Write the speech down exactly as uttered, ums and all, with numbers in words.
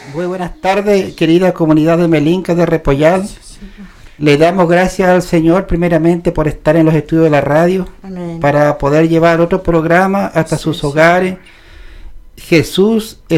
Muy buenas tardes, querida comunidad de Melinca de Repollal. Le damos gracias al Señor primeramente por estar en los estudios de la radio. Amén. Para poder llevar otro programa hasta sí, sus hogares. Sí. Jesús es